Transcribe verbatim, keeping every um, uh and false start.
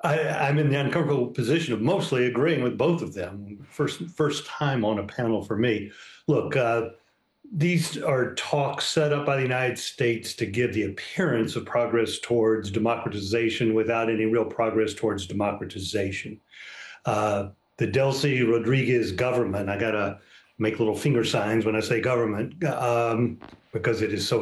I, I'm in the uncomfortable position of mostly agreeing with both of them. First, first time on a panel for me. Look, uh, these are talks set up by the United States to give the appearance of progress towards democratization without any real progress towards democratization. Uh, the Delcy Rodriguez government, I got to make little finger signs when I say government, um, because it is so